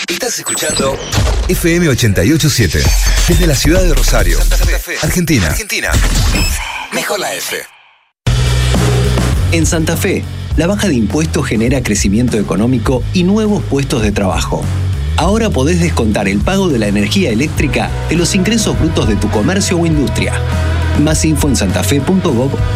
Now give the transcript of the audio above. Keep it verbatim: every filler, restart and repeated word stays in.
Estás escuchando F M ochenta y ocho punto siete desde la ciudad de Rosario, Santa Fe, Argentina. Argentina. Mejor la F. En Santa Fe, la baja de impuestos genera crecimiento económico y nuevos puestos de trabajo. Ahora podés descontar el pago de la energía eléctrica de los ingresos brutos de tu comercio o industria. Más info en santafe punto gov